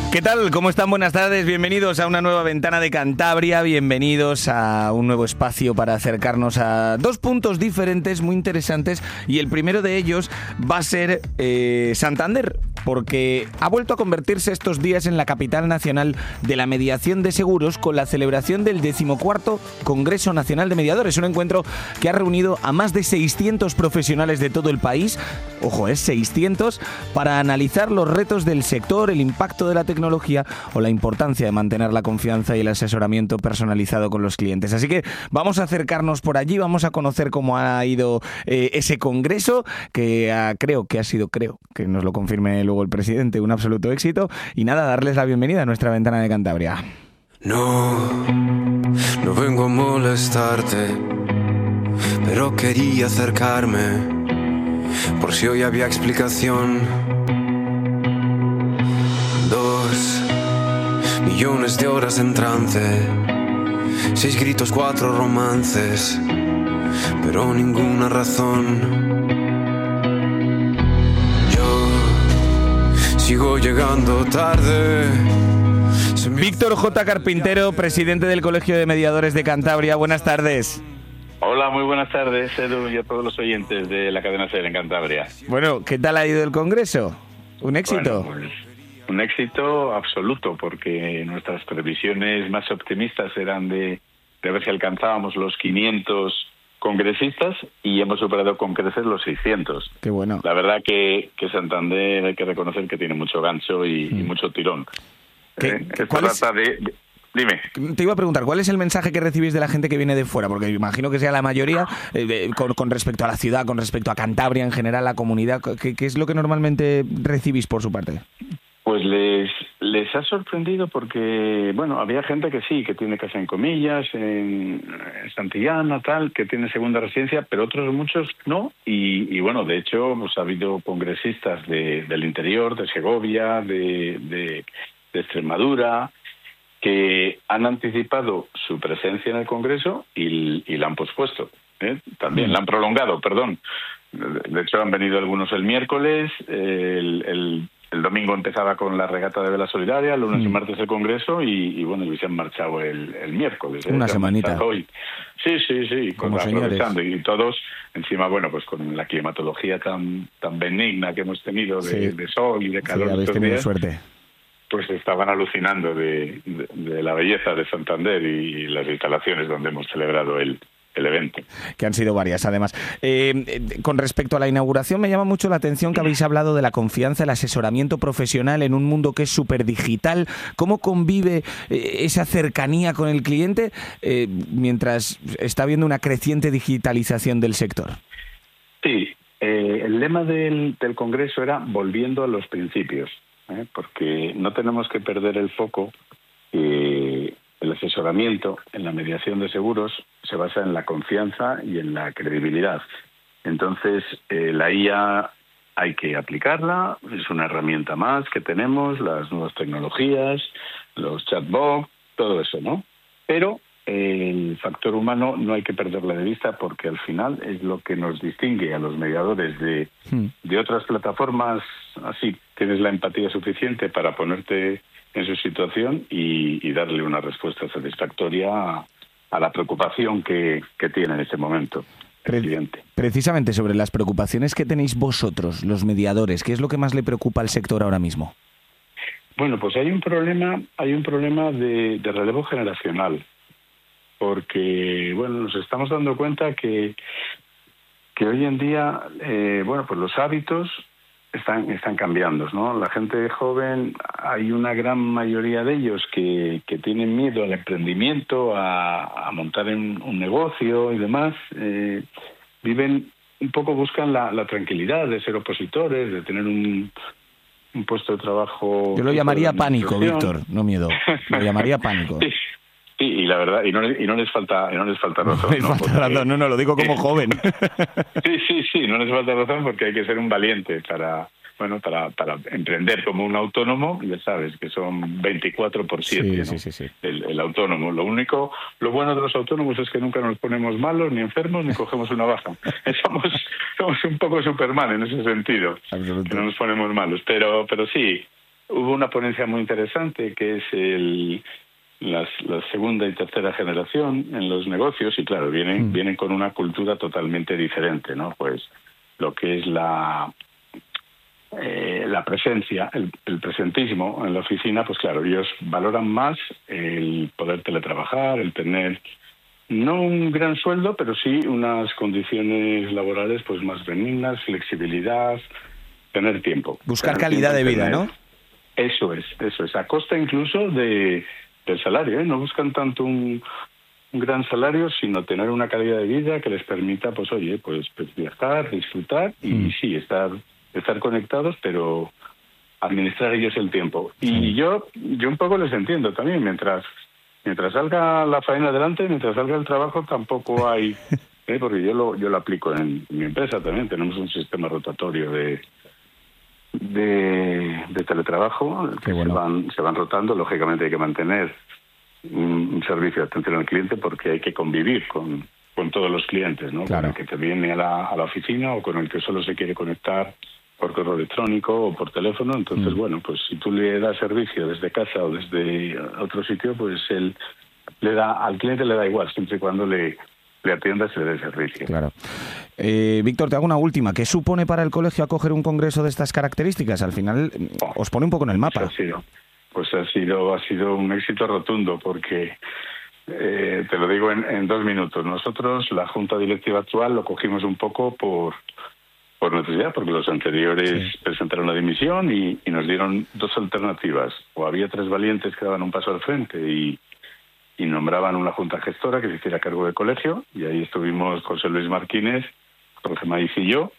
¿Qué tal? ¿Cómo están? Buenas tardes, bienvenidos a una nueva ventana de Cantabria, bienvenidos a un nuevo espacio para acercarnos a dos puntos diferentes muy interesantes, y el primero de ellos va a ser Santander, porque ha vuelto a convertirse estos días en la capital nacional de la mediación de seguros con la celebración del 14º Congreso Nacional de Mediadores, un encuentro que ha reunido a más de 600 profesionales de todo el país, ojo, es 600, para analizar los retos del sector, el impacto de la tecnología o la importancia de mantener la confianza y el asesoramiento personalizado con los clientes. Así que vamos a acercarnos por allí, vamos a conocer cómo ha ido ese congreso, que creo que nos lo confirme luego el presidente, un absoluto éxito. Y nada, darles la bienvenida a nuestra ventana de Cantabria. No vengo a molestarte, pero quería acercarme por si hoy había explicación. 2 millones de horas en trance, 6 gritos, 4 romances, pero ninguna razón. Yo sigo llegando tarde. Víctor J. Carpintero, presidente del Colegio de Mediadores de Cantabria. Buenas tardes. Hola, muy buenas tardes, Edu, y a todos los oyentes de la cadena SER en Cantabria. Bueno, ¿qué tal ha ido el congreso? ¿Un éxito? Bueno, pues, un éxito absoluto, porque nuestras previsiones más optimistas eran de ver si alcanzábamos los 500 congresistas, y hemos superado con creces los 600. Qué bueno. La verdad que Santander hay que reconocer que tiene mucho gancho y mucho tirón. Dime. Te iba a preguntar, ¿cuál es el mensaje que recibís de la gente que viene de fuera? Porque imagino que sea la mayoría, con respecto a la ciudad, con respecto a Cantabria en general, la comunidad. ¿Qué es lo que normalmente recibís por su parte? Pues les ha sorprendido porque, bueno, había gente que sí, que tiene casa en Comillas, en Santillana, tal, que tiene segunda residencia, pero otros muchos no. Y bueno, de hecho, pues ha habido congresistas del interior, de Segovia, de Extremadura, que han anticipado su presencia en el Congreso y la han pospuesto. También la han prolongado, perdón. De hecho, han venido algunos el miércoles, el domingo empezaba con la regata de vela solidaria, el lunes y martes el Congreso, y bueno, y se han marchado el miércoles. Una semanita. Hoy. Sí, como señores. Y todos, encima, bueno, pues con la climatología tan benigna que hemos tenido de sol y de calor. Sí, habéis tenido suerte. Pues estaban alucinando de la belleza de Santander y las instalaciones donde hemos celebrado el evento. Que han sido varias, además. Con respecto a la inauguración, me llama mucho la atención que habéis hablado de la confianza, el asesoramiento profesional en un mundo que es súper digital. ¿Cómo convive esa cercanía con el cliente mientras está habiendo una creciente digitalización del sector? Sí, el lema del Congreso era volviendo a los principios. Porque no tenemos que perder el foco. El asesoramiento en la mediación de seguros se basa en la confianza y en la credibilidad. Entonces, la IA hay que aplicarla, es una herramienta más que tenemos, las nuevas tecnologías, los chatbots, todo eso, ¿no? Pero el factor humano no hay que perderle de vista, porque al final es lo que nos distingue a los mediadores de otras plataformas. Así tienes la empatía suficiente para ponerte en su situación y darle una respuesta satisfactoria a la preocupación que tiene en ese momento el cliente. Precisamente sobre las preocupaciones que tenéis vosotros, los mediadores, ¿qué es lo que más le preocupa al sector ahora mismo? Bueno, pues hay un problema de relevo generacional. Porque, bueno, nos estamos dando cuenta que hoy en día, pues los hábitos están cambiando, ¿no? La gente joven, hay una gran mayoría de ellos que tienen miedo al emprendimiento, a montar un negocio y demás. Viven un poco, buscan la tranquilidad de ser opositores, de tener un puesto de trabajo. Yo lo llamaría pánico, Víctor, no miedo. Lo llamaría pánico. Sí, y la verdad, y no les falta razón. No, lo digo como joven. Sí, no les falta razón, porque hay que ser un valiente para emprender como un autónomo. Ya sabes que son 24/7, ¿no? Sí. El autónomo. Lo bueno de los autónomos es que nunca nos ponemos malos, ni enfermos, ni cogemos una baja. Somos un poco Superman en ese sentido, que no nos ponemos malos. Pero sí, hubo una ponencia muy interesante que es la segunda y tercera generación en los negocios, y claro, vienen con una cultura totalmente diferente, ¿no? Pues lo que es la presencia, el presentismo en la oficina, pues claro, ellos valoran más el poder teletrabajar, el tener no un gran sueldo, pero sí unas condiciones laborales pues más benignas, flexibilidad, tener tiempo. Buscar calidad de vida, ¿no? Eso es, a costa incluso del salario, ¿eh? No buscan tanto un gran salario, sino tener una calidad de vida que les permita, pues oye, pues viajar, disfrutar y sí, estar conectados, pero administrar ellos el tiempo. Y yo un poco les entiendo también, mientras salga la faena adelante, mientras salga el trabajo, tampoco hay, porque yo lo aplico en mi empresa también. Tenemos un sistema rotatorio de teletrabajo que se van rotando. Lógicamente hay que mantener un servicio de atención al cliente porque hay que convivir con todos los clientes, ¿no? Claro. Con el que te viene a la oficina o con el que solo se quiere conectar por correo electrónico o por teléfono. Entonces, bueno, pues si tú le das servicio desde casa o desde otro sitio, pues él al cliente le da igual, siempre y cuando le atiendas y le dé servicio. Claro. Víctor, te hago una última. ¿Qué supone para el colegio acoger un congreso de estas características? Al final os pone un poco en el mapa. Pues ha sido un éxito rotundo, porque te lo digo en 2 minutos. Nosotros, la junta directiva actual, lo cogimos un poco por necesidad, porque los anteriores presentaron la dimisión y nos dieron 2 alternativas. O había 3 valientes que daban un paso al frente y nombraban una junta gestora que se hiciera cargo del colegio, y ahí estuvimos José Luis Martínez, Jorge Maíz y yo.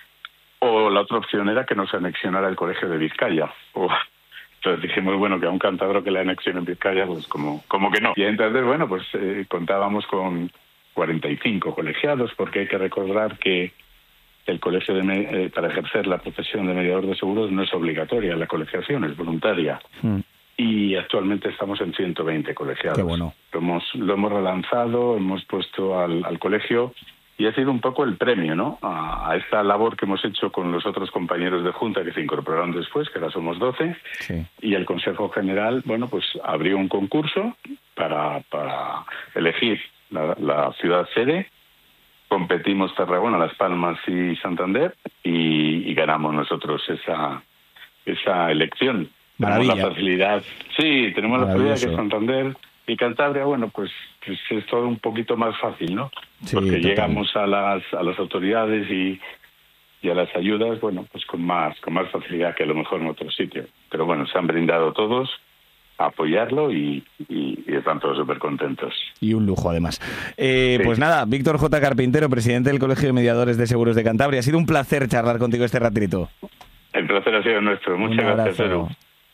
O la otra opción era que nos anexionara el colegio de Vizcaya. Entonces dijimos, bueno, que a un cántabro que le anexionen Vizcaya, pues como que no. Y entonces, bueno, pues contábamos con 45 colegiados, porque hay que recordar que el colegio para ejercer la profesión de mediador de seguros no es obligatoria, la colegiación es voluntaria. Y actualmente estamos en 120 colegiados. Qué bueno. Lo hemos relanzado, hemos puesto al colegio, y ha sido un poco el premio, ¿no?, a esta labor que hemos hecho con los otros compañeros de junta que se incorporaron después, que ahora somos 12, y el Consejo General, bueno, pues abrió un concurso para elegir la ciudad sede. Competimos Tarragona, Las Palmas y Santander, y ganamos nosotros esa elección. Maravilla. Tenemos la facilidad. Sí, tenemos la facilidad que Santander y Cantabria, bueno, pues es todo un poquito más fácil, ¿no? Sí, porque total. llegamos a las autoridades y a las ayudas, bueno, pues con más facilidad que a lo mejor en otro sitio. Pero bueno, se han brindado todos a apoyarlo y están todos súper contentos. Y un lujo, además. Pues nada, Víctor J. Carpintero, presidente del Colegio de Mediadores de Seguros de Cantabria. Ha sido un placer charlar contigo este ratito. El placer ha sido nuestro. Muchas gracias, Edu.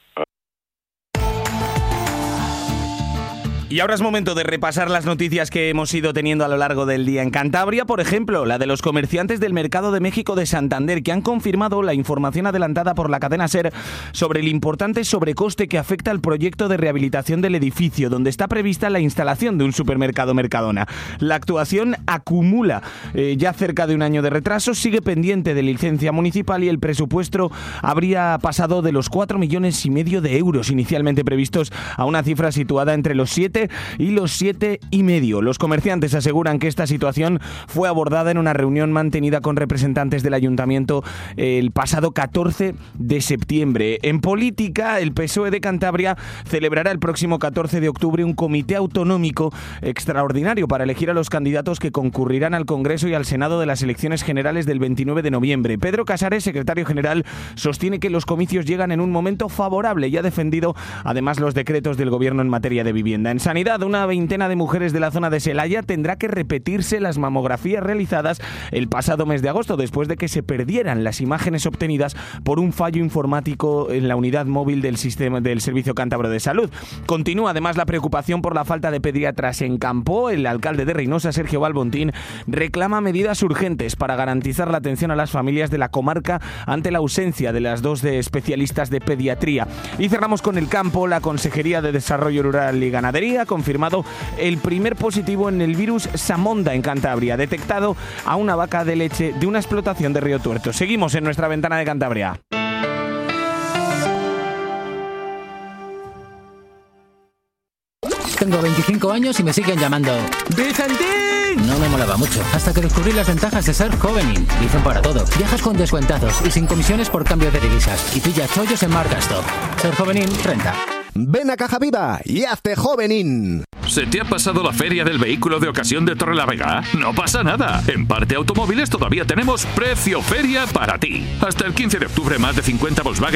Y ahora es momento de repasar las noticias que hemos ido teniendo a lo largo del día en Cantabria. Por ejemplo, la de los comerciantes del Mercado de México de Santander, que han confirmado la información adelantada por la cadena SER sobre el importante sobrecoste que afecta al proyecto de rehabilitación del edificio, donde está prevista la instalación de un supermercado Mercadona. La actuación acumula ya cerca de 1 año de retraso, sigue pendiente de licencia municipal y el presupuesto habría pasado de los 4,5 millones de euros inicialmente previstos a una cifra situada entre los 7 y los 7,5. Los comerciantes aseguran que esta situación fue abordada en una reunión mantenida con representantes del ayuntamiento el pasado 14 de septiembre. En política, el PSOE de Cantabria celebrará el próximo 14 de octubre un comité autonómico extraordinario para elegir a los candidatos que concurrirán al Congreso y al Senado de las elecciones generales del 29 de noviembre. Pedro Casares, secretario general, sostiene que los comicios llegan en un momento favorable y ha defendido además los decretos del Gobierno en materia de vivienda. En sanidad, una veintena de mujeres de la zona de Celaya tendrá que repetirse las mamografías realizadas el pasado mes de agosto, después de que se perdieran las imágenes obtenidas por un fallo informático en la unidad móvil del sistema del Servicio Cántabro de Salud. Continúa además la preocupación por la falta de pediatras en Campo. El alcalde de Reynosa, Sergio Balbontín, reclama medidas urgentes para garantizar la atención a las familias de la comarca ante la ausencia de las 2 especialistas de pediatría. Y cerramos con el campo. La Consejería de Desarrollo Rural y Ganadería ha confirmado el primer positivo en el virus Samonda en Cantabria, detectado a una vaca de leche de una explotación de Río Tuerto. Seguimos en nuestra ventana de Cantabria. tengo 25 años y me siguen llamando ¡Vicentín! No me molaba mucho, hasta que descubrí las ventajas de ser Jovenin. Dicen para todo. Viajas con descuentazos y sin comisiones por cambio de divisas. Y pilla chollos en Marcastop. Ser Jovenin renta. Ven a Caja Viva y hazte Jovenin. ¿Se te ha pasado la feria del vehículo de ocasión de Torrelavega? No pasa nada. En Parte Automóviles todavía tenemos precio feria para ti. Hasta el 15 de octubre más de 50 Volkswagen